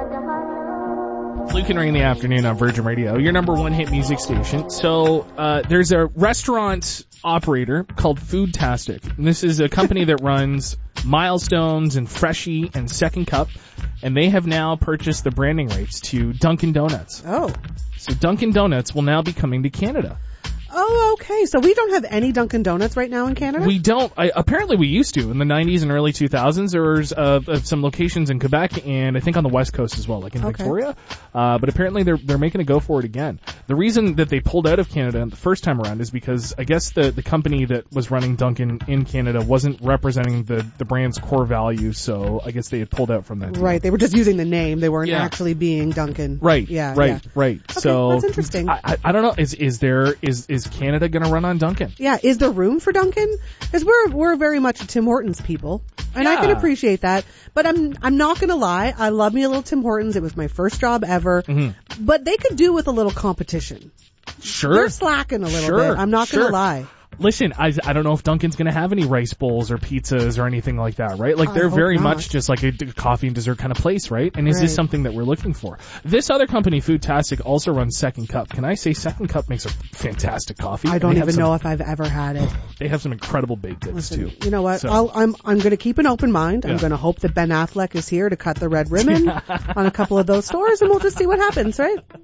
Luke and Ray in the afternoon on Virgin Radio, your number one hit music station. So, there's a restaurant operator called Foodtastic. And this is a company that runs Milestones and Freshie and Second Cup. And they have now purchased the branding rights to Dunkin' Donuts. Oh. So Dunkin' Donuts will now be coming to Canada. Oh, okay. So we don't have any Dunkin' Donuts right now in Canada? We don't. Apparently we used to. In the 90s and early 2000s, there was some locations in Quebec and I think on the West Coast as well, like in Victoria. But apparently they're making a go for it again. The reason that they pulled out of Canada the first time around is because I guess the company that was running Dunkin' in Canada wasn't representing the brand's core values, so I guess they had pulled out from that. Right. They were just using the name. They weren't actually being Dunkin'. Right. Yeah. Right. Yeah. Right. Okay, so that's interesting. I don't know. Is Canada going to run on Dunkin'? Yeah, is there room for Dunkin'? Because we're very much a Tim Hortons people, and I can appreciate that. But I'm not gonna lie, I love me a little Tim Hortons. It was my first job ever, but they could do with a little competition. Sure, they're slacking a little bit. I'm not gonna lie. Listen, I don't know if Dunkin's going to have any rice bowls or pizzas or anything like that, right? Like they're very much just like a coffee and dessert kind of place, right? And is this something that we're looking for? This other company, Foodtastic, also runs Second Cup. Can I say Second Cup makes a fantastic coffee? I don't even know if I've ever had it. They have some incredible baked goods too. You know what? So, I'm going to keep an open mind. I'm going to hope that Ben Affleck is here to cut the red ribbon on a couple of those stores, and we'll just see what happens, right?